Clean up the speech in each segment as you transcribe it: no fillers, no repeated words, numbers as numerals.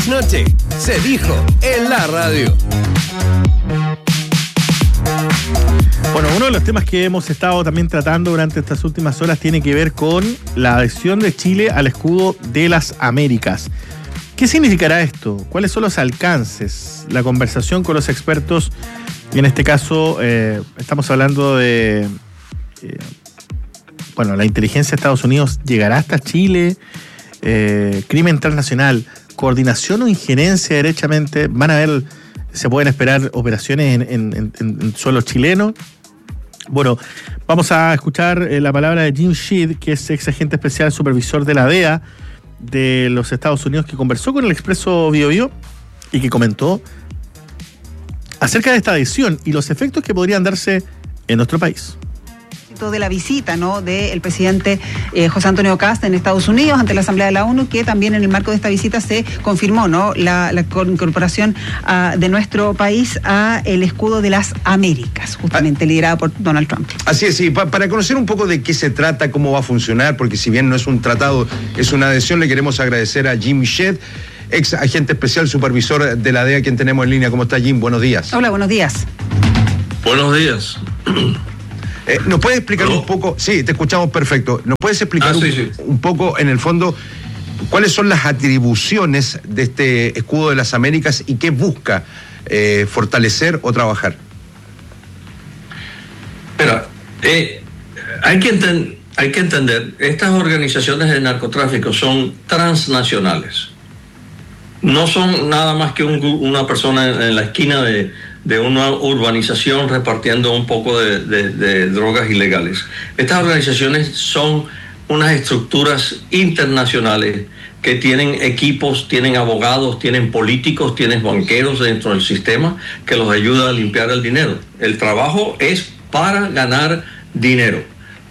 Noche se dijo en la radio. Bueno, uno de los temas que hemos estado también tratando durante estas últimas horas tiene que ver con la adhesión de Chile al escudo de las Américas. ¿Qué significará esto? ¿Cuáles son los alcances? La conversación con los expertos, y en este caso estamos hablando de... la inteligencia de Estados Unidos llegará hasta Chile, crimen transnacional, coordinación o injerencia derechamente, se pueden esperar operaciones en suelo chileno. Bueno, vamos a escuchar la palabra de Jim Sheed, que es ex agente especial supervisor de la DEA de los Estados Unidos, que conversó con el Expreso Biobío y que comentó acerca de esta adhesión y los efectos que podrían darse en nuestro país. De la visita, ¿no?, del presidente José Antonio Kast en Estados Unidos ante la Asamblea de la ONU, que también en el marco de esta visita se confirmó, ¿no?, la incorporación de nuestro país a el escudo de las Américas, justamente liderado por Donald Trump. Así es, sí, para conocer un poco de qué se trata, cómo va a funcionar, porque si bien no es un tratado, es una adhesión, le queremos agradecer a Jim Sheed, ex agente especial supervisor de la DEA, quien tenemos en línea. ¿Cómo está, Jim? Buenos días. Hola, buenos días. Buenos días. ¿Nos puedes explicar un poco? Sí, te escuchamos perfecto. ¿Nos puedes explicar un poco, en el fondo, cuáles son las atribuciones de este escudo de las Américas y qué busca fortalecer o trabajar? Pero hay que entender, estas organizaciones de narcotráfico son transnacionales. No son nada más que una persona en la esquina de una urbanización repartiendo un poco de drogas ilegales. Estas organizaciones son unas estructuras internacionales que tienen equipos, tienen abogados, tienen políticos, tienen banqueros dentro del sistema que los ayuda a limpiar el dinero. El trabajo es para ganar dinero,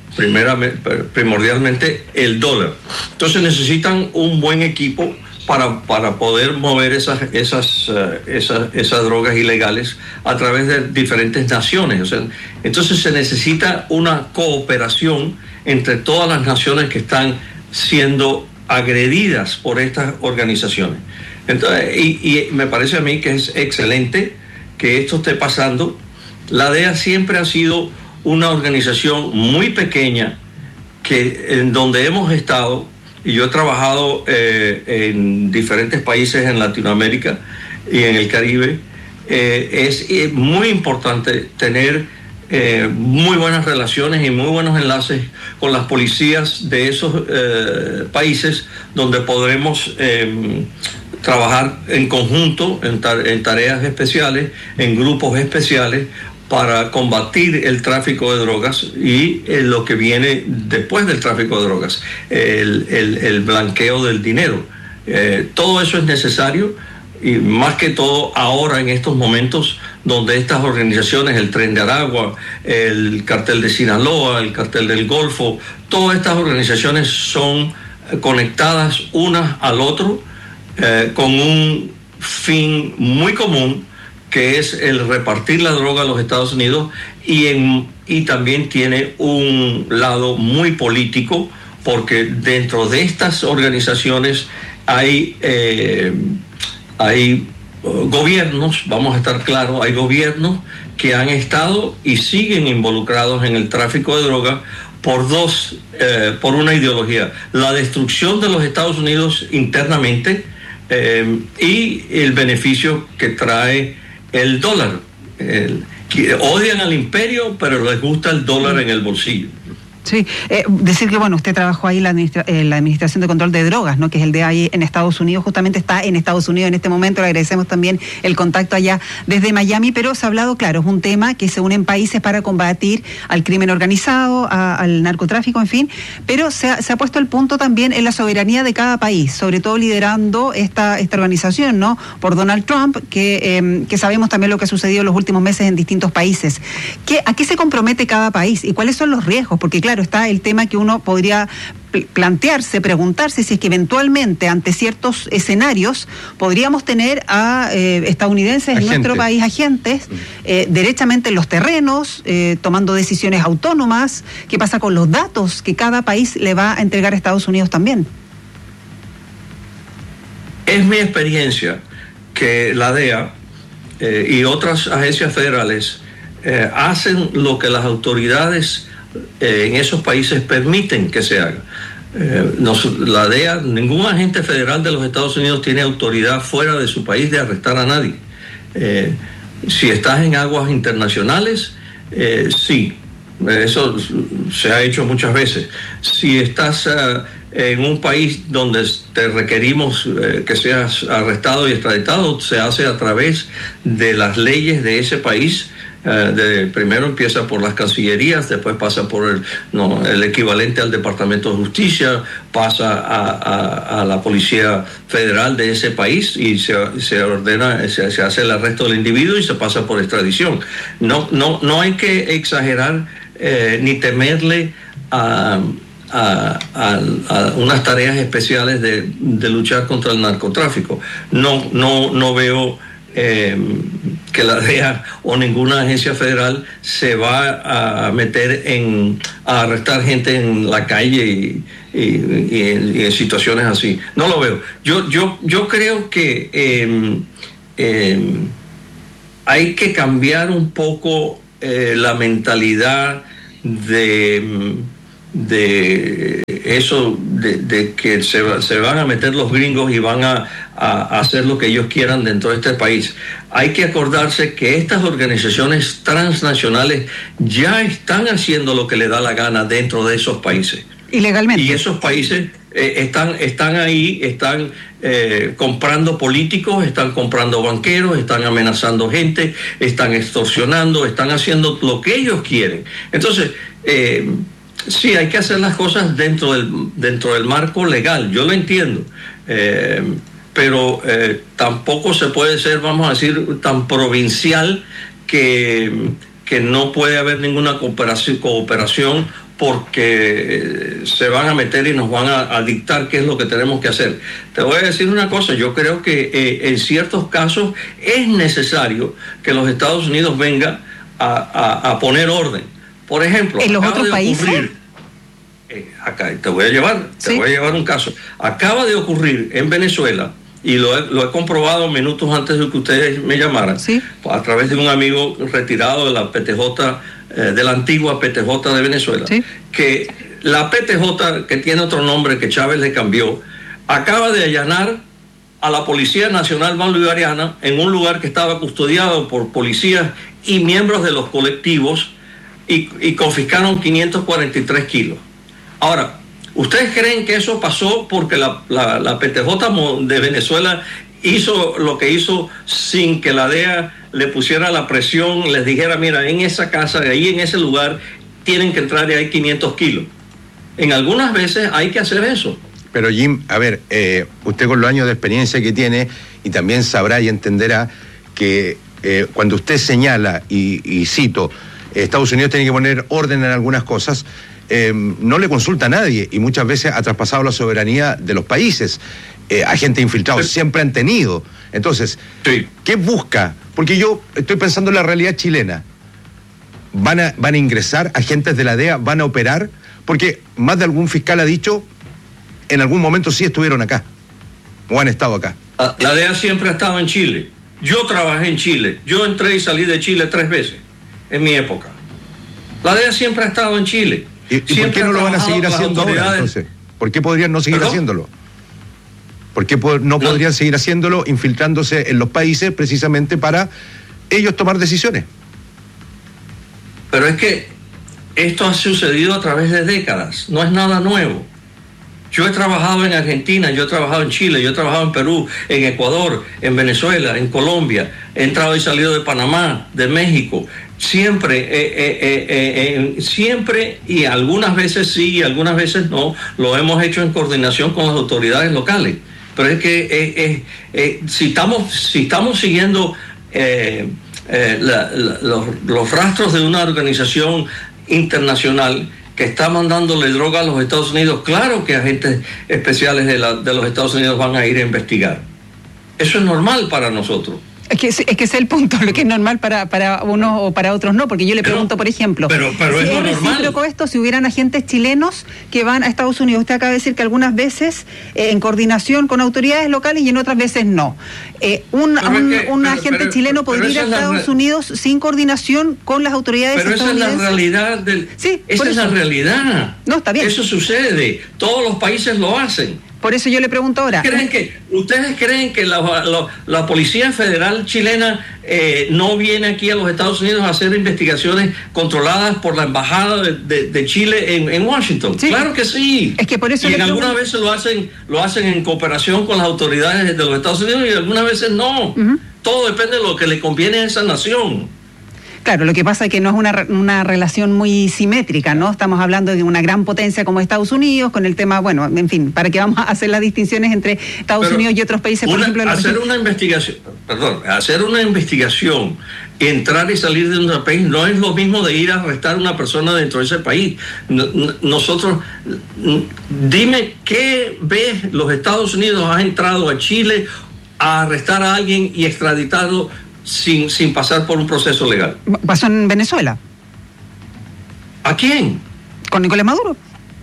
primordialmente el dólar. Entonces necesitan un buen equipo para poder mover esas drogas ilegales a través de diferentes naciones. O sea, entonces se necesita una cooperación entre todas las naciones que están siendo agredidas por estas organizaciones. Entonces, y me parece a mí que es excelente que esto esté pasando. La DEA siempre ha sido una organización muy pequeña en donde hemos estado. Y yo he trabajado en diferentes países en Latinoamérica y en el Caribe. Es muy importante tener muy buenas relaciones y muy buenos enlaces con las policías de esos países, donde podremos trabajar en conjunto, en tareas especiales, en grupos especiales, para combatir el tráfico de drogas y lo que viene después del tráfico de drogas, el blanqueo del dinero. Todo eso es necesario, y más que todo ahora en estos momentos donde estas organizaciones, el Tren de Aragua, el Cartel de Sinaloa, el Cartel del Golfo, todas estas organizaciones son conectadas unas al otro con un fin muy común, que es el repartir la droga a los Estados Unidos, y también tiene un lado muy político, porque dentro de estas organizaciones hay gobiernos, vamos a estar claros, hay gobiernos que han estado y siguen involucrados en el tráfico de droga por una ideología: la destrucción de los Estados Unidos internamente y el beneficio que trae el dólar. Que odian al imperio, pero les gusta el dólar en el bolsillo. Sí, decir que, bueno, usted trabajó ahí en la Administración de Control de Drogas, ¿no?, que es el de ahí en Estados Unidos, justamente está en Estados Unidos en este momento. Le agradecemos también el contacto allá desde Miami, pero se ha hablado, claro, es un tema que se unen países para combatir al crimen organizado, al narcotráfico, en fin, pero se ha puesto el punto también en la soberanía de cada país, sobre todo liderando esta organización, ¿no?, por Donald Trump, que sabemos también lo que ha sucedido en los últimos meses en distintos países. ¿A qué se compromete cada país y cuáles son los riesgos? Porque, claro, está el tema que uno podría plantearse, preguntarse si es que eventualmente ante ciertos escenarios podríamos tener a estadounidenses en nuestro país, agentes, derechamente en los terrenos, tomando decisiones autónomas. ¿Qué pasa con los datos que cada país le va a entregar a Estados Unidos también? Es mi experiencia que la DEA y otras agencias federales hacen lo que las autoridades en esos países permiten que se haga. La DEA, ningún agente federal de los Estados Unidos tiene autoridad fuera de su país de arrestar a nadie. Si estás en aguas internacionales, sí, eso se ha hecho muchas veces. Si estás en un país donde te requerimos que seas arrestado y extraditado, se hace a través de las leyes de ese país. Primero empieza por las cancillerías, después pasa por el equivalente al Departamento de Justicia, pasa a la Policía Federal de ese país y se ordena, se hace el arresto del individuo y se pasa por extradición. No hay que exagerar ni temerle a unas tareas especiales de luchar contra el narcotráfico. No veo que la DEA o ninguna agencia federal se va a meter a arrestar gente en la calle y en situaciones así. No lo veo. Yo creo que hay que cambiar un poco la mentalidad de eso, de que se van a meter los gringos y van a hacer lo que ellos quieran dentro de este país. Hay que acordarse que estas organizaciones transnacionales ya están haciendo lo que les da la gana dentro de esos países. Ilegalmente. Y esos países están ahí, están comprando políticos, están comprando banqueros, están amenazando gente, están extorsionando, están haciendo lo que ellos quieren. Entonces, sí, hay que hacer las cosas dentro del marco legal, yo lo entiendo, pero tampoco se puede ser, vamos a decir, tan provincial que no puede haber ninguna cooperación porque se van a meter y nos van a dictar qué es lo que tenemos que hacer. Te voy a decir una cosa, yo creo que en ciertos casos es necesario que los Estados Unidos vengan a poner orden. Por ejemplo, ¿en los otros países? Acá te voy a llevar un caso. Acaba de ocurrir en Venezuela, y lo he comprobado minutos antes de que ustedes me llamaran, ¿sí?, a través de un amigo retirado de la PTJ, de la antigua PTJ de Venezuela, ¿sí?, que la PTJ, que tiene otro nombre que Chávez le cambió, acaba de allanar a la Policía Nacional Bolivariana en un lugar que estaba custodiado por policías y miembros de los colectivos y confiscaron 543 kilos. Ahora, ¿ustedes creen que eso pasó porque la PTJ de Venezuela hizo lo que hizo sin que la DEA le pusiera la presión, les dijera, mira, en esa casa, ahí en ese lugar, tienen que entrar y hay 500 kilos? En algunas veces hay que hacer eso. Pero Jim, a ver, usted con los años de experiencia que tiene, y también sabrá y entenderá que cuando usted señala, y cito, Estados Unidos tiene que poner orden en algunas cosas, no le consulta a nadie y muchas veces ha traspasado la soberanía de los países. Agentes infiltrados siempre han tenido. Entonces, sí, ¿qué busca? Porque yo estoy pensando en la realidad chilena. ¿Van a ingresar agentes de la DEA? ¿Van a operar? Porque más de algún fiscal ha dicho, en algún momento sí estuvieron acá o han estado acá. La DEA siempre ha estado en Chile. Yo trabajé en Chile. Yo entré y salí de Chile 3 veces en mi época. La DEA siempre ha estado en Chile. ¿Y por qué no lo van a seguir haciendo ahora, entonces? ¿Por qué podrían no seguir haciéndolo? ¿Por qué no podrían seguir haciéndolo, infiltrándose en los países precisamente para ellos tomar decisiones? Pero es que esto ha sucedido a través de décadas, no es nada nuevo. Yo he trabajado en Argentina, yo he trabajado en Chile, yo he trabajado en Perú, en Ecuador, en Venezuela, en Colombia, he entrado y salido de Panamá, de México. Siempre, y algunas veces sí y algunas veces no, lo hemos hecho en coordinación con las autoridades locales. Pero es que si estamos siguiendo los rastros de una organización internacional que está mandándole droga a los Estados Unidos, claro que agentes especiales de los Estados Unidos van a ir a investigar. Eso es normal para nosotros. Es que ese es el punto, lo que es normal para unos o para otros no, porque yo le pregunto, por ejemplo, pero si es recíproco esto, si hubieran agentes chilenos que van a Estados Unidos. Usted acaba de decir que algunas veces en coordinación con autoridades locales y en otras veces no. Un agente chileno podría ir a Estados Unidos sin coordinación con las autoridades estadounidenses. Pero esa es la realidad Sí, esa es la realidad. No, está bien. Eso sucede. Todos los países lo hacen. Por eso yo le pregunto ahora. ¿Ustedes creen que la Policía Federal chilena no viene aquí a los Estados Unidos a hacer investigaciones controladas por la Embajada de Chile en Washington? Sí. Claro que sí. Es que por eso y algunas veces lo hacen en cooperación con las autoridades de los Estados Unidos y algunas veces no. Todo depende de lo que le conviene a esa nación. Claro, lo que pasa es que no es una relación muy simétrica, ¿no? Estamos hablando de una gran potencia como Estados Unidos, con el tema, bueno, en fin, ¿para qué vamos a hacer las distinciones entre Estados Unidos y otros países, por ejemplo? Hacer una investigación, entrar y salir de un país, no es lo mismo de ir a arrestar a una persona dentro de ese país. Nosotros, dime qué ves los Estados Unidos ha entrado a Chile a arrestar a alguien y extraditarlo sin pasar por un proceso legal. ¿Pasó en Venezuela? ¿A quién? Con Nicolás Maduro.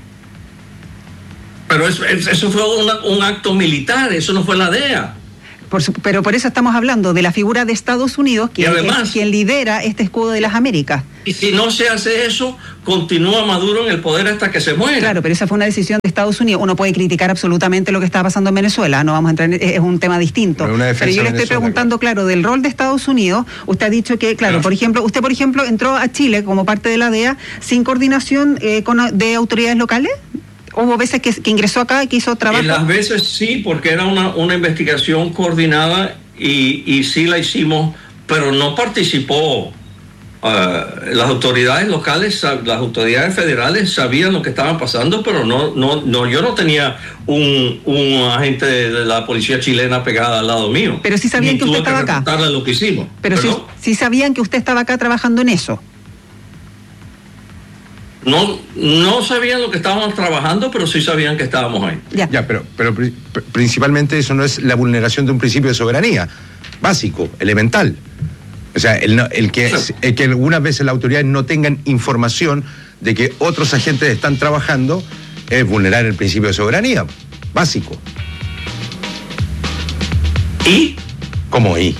Pero eso fue un acto militar, eso no fue la DEA. Pero por eso estamos hablando de la figura de Estados Unidos, que es quien lidera este escudo de las Américas. Y si no se hace eso, continúa Maduro en el poder hasta que se muera. Claro, pero esa fue una decisión de Estados Unidos. Uno puede criticar absolutamente lo que está pasando en Venezuela, no vamos a entrar es un tema distinto. Pero yo le estoy preguntando, claro, del rol de Estados Unidos. Usted ha dicho que, claro, por ejemplo, usted entró a Chile como parte de la DEA sin coordinación de autoridades locales. ¿Hubo veces que ingresó acá y que hizo trabajo? En las veces sí, porque era una investigación coordinada y sí la hicimos, pero no participó. Las autoridades locales, las autoridades federales sabían lo que estaban pasando, pero no, yo no tenía un agente de la policía chilena pegada al lado mío. Pero sí sabían que usted estaba acá. Lo que hicimos. Pero sí sabían que usted estaba acá trabajando en eso. No sabían lo que estábamos trabajando, pero sí sabían que estábamos ahí. Ya, pero principalmente eso no es la vulneración de un principio de soberanía básico, elemental. O sea, el que algunas veces las autoridades no tengan información de que otros agentes están trabajando es vulnerar el principio de soberanía básico. ¿Y? ¿Cómo y?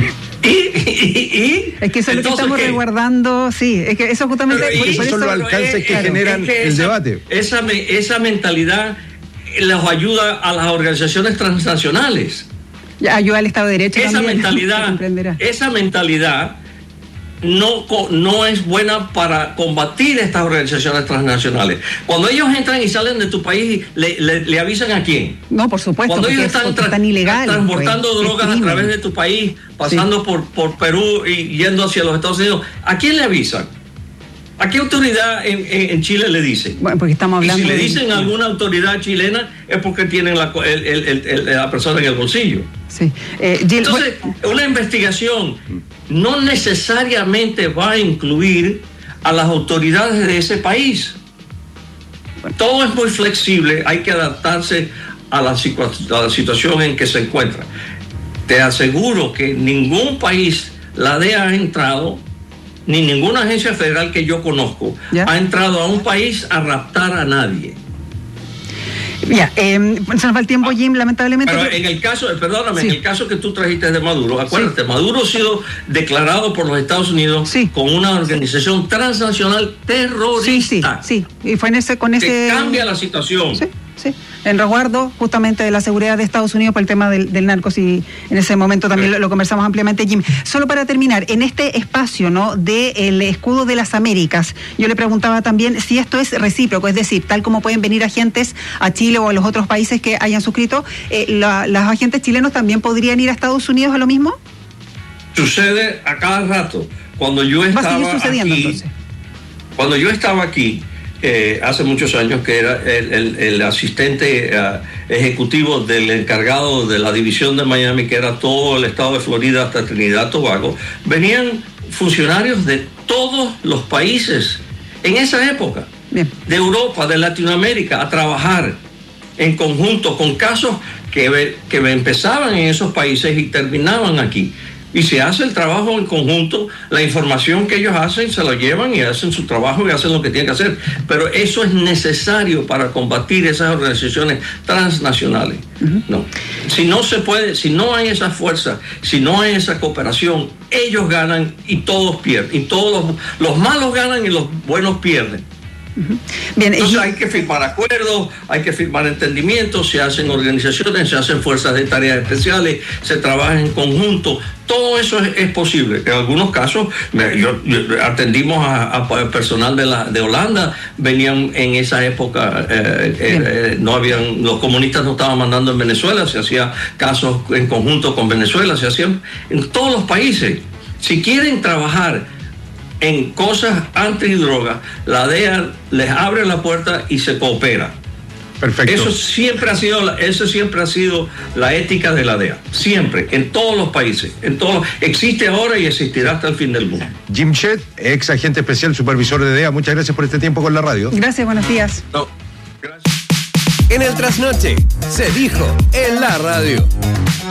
Es que eso es lo que estamos resguardando, sí, es que eso justamente... Esos son los alcances que generan el debate. Esa mentalidad los ayuda a las organizaciones transnacionales. Ayuda al Estado de Derecho también. Esa mentalidad no es buena para combatir estas organizaciones transnacionales. Cuando ellos entran y salen de tu país, ¿le avisan a quién? No, por supuesto. Cuando ellos están transportando drogas a través de tu país, pasando por Perú y yendo hacia los Estados Unidos, ¿a quién le avisan? ¿A qué autoridad en Chile le dicen? Bueno, porque estamos hablando. Y si le dicen a alguna autoridad chilena es porque tienen la persona en el bolsillo. Sí. Entonces, una investigación no necesariamente va a incluir a las autoridades de ese país. Todo es muy flexible, hay que adaptarse a la situación en que se encuentra. Te aseguro que ningún país, la DEA ha entrado, ni ninguna agencia federal que yo conozco, ha entrado a un país a raptar a nadie. Ya, se nos va el tiempo, Jim, lamentablemente. Pero en el caso, perdóname, en el caso que tú trajiste de Maduro, acuérdate, Maduro ha sido declarado por los Estados Unidos como una organización transnacional terrorista. Sí, y fue que cambia la situación. Sí, en resguardo justamente de la seguridad de Estados Unidos por el tema del narcos, y en ese momento también lo conversamos ampliamente, Jim. Solo para terminar, en este espacio, ¿no?, del escudo de las Américas, yo le preguntaba también si esto es recíproco, es decir, tal como pueden venir agentes a Chile o a los otros países que hayan suscrito, ¿los agentes chilenos también podrían ir a Estados Unidos a lo mismo? Sucede a cada rato. Cuando yo estaba aquí, hace muchos años, que era el asistente ejecutivo del encargado de la división de Miami, que era todo el estado de Florida hasta Trinidad y Tobago, venían funcionarios de todos los países en esa época, de Europa, de Latinoamérica, a trabajar. en conjunto con casos que empezaban en esos países y terminaban aquí. Y se hace el trabajo en conjunto, la información que ellos hacen se la llevan y hacen su trabajo y hacen lo que tienen que hacer. Pero eso es necesario para combatir esas organizaciones transnacionales. No. Si no se puede, si no hay esa fuerza, si no hay esa cooperación, ellos ganan y todos pierden. Y todos los malos ganan y los buenos pierden. Bien, entonces hay que firmar acuerdos, hay que firmar entendimientos, se hacen organizaciones, se hacen fuerzas de tareas especiales, se trabaja en conjunto. Todo eso es posible. En algunos casos, atendimos a personal de Holanda, venían en esa época, los comunistas no estaban mandando en Venezuela, se hacía casos en conjunto con Venezuela, se hacían en todos los países. Si quieren trabajar en cosas antidrogas, la DEA les abre la puerta y se coopera. Perfecto. Eso siempre ha sido la ética de la DEA. Siempre, en todos los países. Existe ahora y existirá hasta el fin del mundo. Jim Shedd, ex agente especial, supervisor de DEA, muchas gracias por este tiempo con la radio. Gracias, buenos días. No, gracias. En el Trasnoche se dijo en la radio.